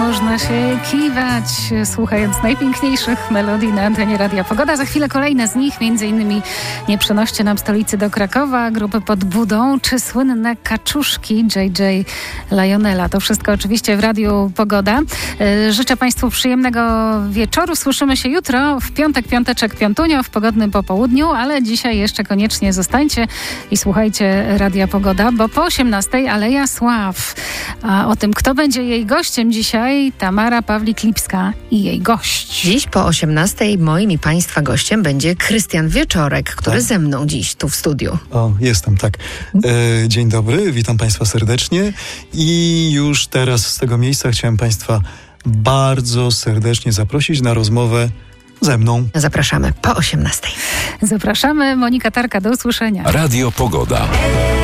można się kiwać, słuchając najpiękniejszych melodii na antenie Radia Pogoda. Za chwilę kolejne z nich, m.in. Nie przenoście nam stolicy do Krakowa, grupy pod Budą, czy słynne kaczuszki JJ Lionela. To wszystko oczywiście w Radiu Pogoda. Życzę Państwu przyjemnego wieczoru. Słyszymy się jutro, w piątek, piąteczek, piątunio, w pogodnym popołudniu, ale dzisiaj jeszcze koniecznie zostańcie i słuchajcie Radia Pogoda, bo po 18:00 Aleja Sław. A o tym, kto będzie jej gościem dzisiaj, Tamara Pawlik-Lipska i jej gość. Dziś po 18:00 moim i Państwa gościem będzie Krystian Wieczorek, który ze mną dziś tu w studiu. O, jestem, tak. Dzień dobry, witam Państwa serdecznie i już teraz z tego miejsca chciałem Państwa bardzo serdecznie zaprosić na rozmowę ze mną. Zapraszamy po 18:00. Zapraszamy, Monika Tarka, do usłyszenia. Radio Pogoda.